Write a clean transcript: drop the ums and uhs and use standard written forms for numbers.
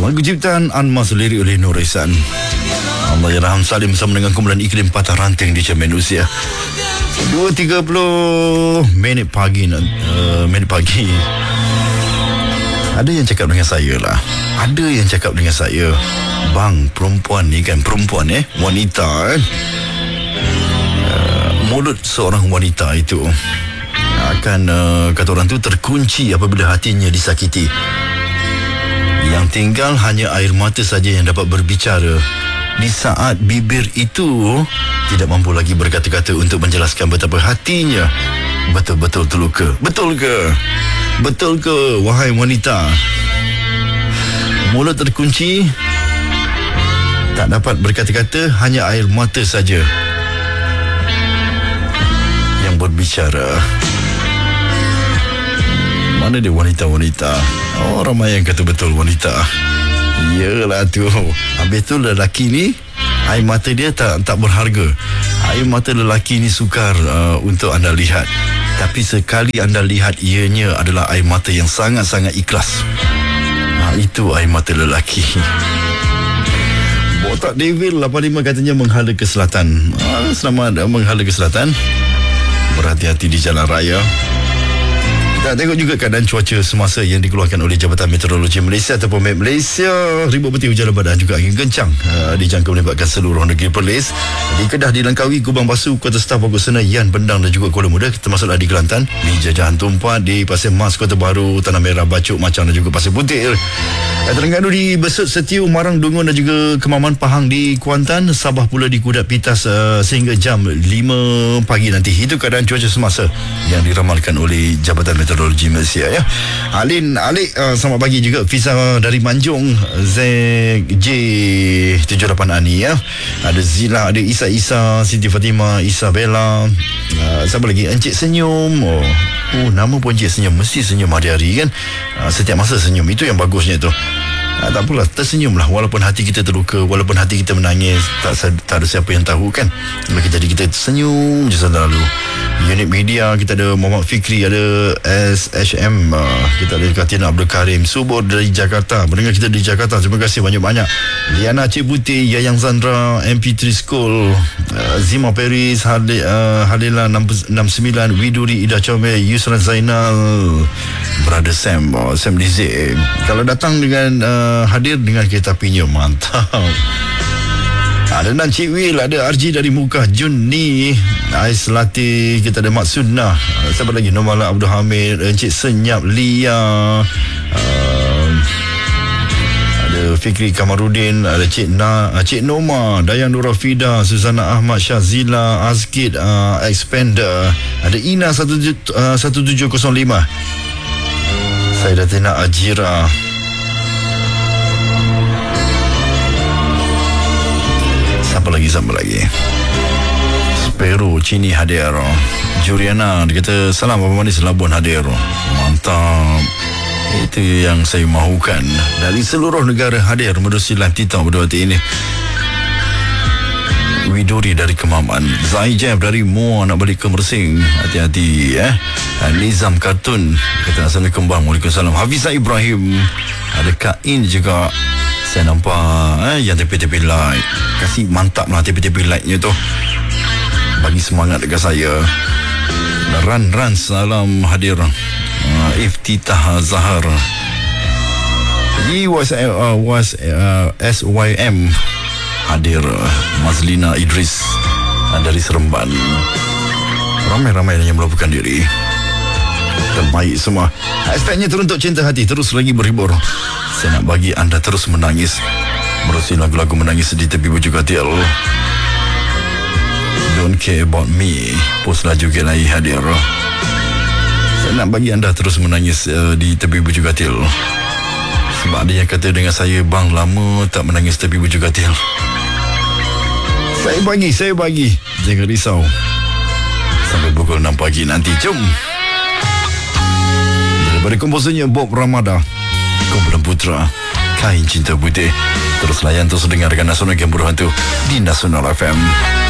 Lagu ciptaan Anmas, lirik oleh Nur Ihsan. Allahyarham Salim bersama dengan kumpulan Iklim Patah Ranting di Cermin Usia. 2.30 minit pagi. Ada yang cakap dengan saya lah. Ada yang cakap dengan saya, bang, perempuan ni kan, wanita mulut seorang wanita itu akan kata orang tu terkunci apabila hatinya disakiti. Yang tinggal hanya air mata saja yang dapat berbicara di saat bibir itu tidak mampu lagi berkata-kata untuk menjelaskan betapa hatinya betul-betul terluka. Betul ke? Betul ke, wahai wanita? Mulut terkunci, tak dapat berkata-kata, hanya air mata saja yang berbicara. Mana dia wanita-wanita? Oh, ramai yang kata betul wanita. Yelah tu. Habis tu lelaki ni, air mata dia tak berharga. Air mata lelaki ni sukar untuk anda lihat. Tapi sekali anda lihat, ianya adalah air mata yang sangat-sangat ikhlas. Itu air mata lelaki. Botak Devil 85 katanya menghala ke selatan. Selamat menghala ke selatan. Berhati-hati di jalan raya. Kita tengok juga keadaan cuaca semasa yang dikeluarkan oleh Jabatan Meteorologi Malaysia ataupun MET Malaysia. Ribut petir, hujan lebat dan juga angin kencang dijangka melibatkan seluruh negeri Perlis. Di Kedah, di Langkawi, Kubang Basuh, Kota Staf, Bogor, Senayan, Bendang dan juga Kuala Muda, termasuklah di Kelantan, di Jajahan Tumpat, di Pasir Mas, Kota Baru, Tanah Merah, Bacok, Macang dan juga Pasir Putih. Terengganu, di Besut, Setiu, Marang, Dungun dan juga Kemaman, Pahang di Kuantan, Sabah pula di Kudat, Pitas sehingga jam 5 pagi nanti. Itu keadaan cuaca semasa yang diramalkan oleh Jabatan Meteorologi Malaysia ya. Alik, selamat pagi juga. Visa dari Manjung, ZJ78 Ani ya. Ada Zila, ada Isa, Siti Fatimah, Isabella, siapa lagi? Encik Senyum. Oh, nama pun Encik Senyum, mesti senyum hari-hari kan. Setiap masa senyum, itu yang bagusnya tu. Tak apalah, tersenyumlah walaupun hati kita terluka, walaupun hati kita menangis, tak ada siapa yang tahu kan. Jadi kita senyum je selalu. Unit media kita ada Muhammad Fikri, ada SHM, kita ada Katina Abdul Karim Subur dari Jakarta, mendengar kita di Jakarta, terima kasih banyak-banyak. Liana Cik Putih, Yayang Zandra, MP3 School, Zima Paris, Halila 69, Widuri, Ida Chome, Yusran Zainal, Brother Sam Dizik. Kalau datang dengan hadir dengan kereta apinya, mantap. Ada Nan Cik Will, ada RG dari Mukah, Jun ni, Ais Latih, kita ada Mak Sunnah, siapa lagi? Nomala Abdul Hamid, Encik Senyap, Lia, ada Fikri Kamarudin, ada Cik Noma, Dayan Nur Rafida, Susana Ahmad, Syazila, Azkid, Expander, ada Ina 1705, Saidatina Ajira. Siapa lagi? Spero Cini hadir. Juriana, dia kata salam Abang Manis Labuan hadir. Mantap. Itu yang saya mahukan. Dari seluruh negara hadir menerusi live TikTok pada waktu ini. Widuri dari Kemaman, Zai Jeb dari Muar nak balik ke Mersing, hati-hati Nizam Kartun kata Assalamualaikum bang. Waalaikumsalam. Hafizah Ibrahim, ada Kain juga saya nampak yang tepi-tepi light. Kasih mantap lah tepi-tepi lightnya tu, bagi semangat dekat saya. Ran salam hadir. Iftitah Zahar, SYM hadir. Mazlina Idris dari Seremban. Ramai-ramai yang melakukan diri. Terbaik semua. Hashtagnya teruntuk cinta hati terus lagi berhibur. Saya nak bagi anda terus menangis menerusi lagu-lagu menangis di tepi Bujuk Katil. Don't care about me, post laju ke lagi hadir. Saya nak bagi anda terus menangis di tepi Bujuk Katil. Sebab ada yang kata dengan saya, bang, lama tak menangis tepi Bujuk Katil. Saya bagi. Jangan risau. Sampai pukul 6 pagi nanti. Jom. Daripada komposernya Bob Ramada, kumpulan Putra, Kain Cinta Putih. Terus layan, terus dengarkan Nasional Game Berhantu di Nasional FM.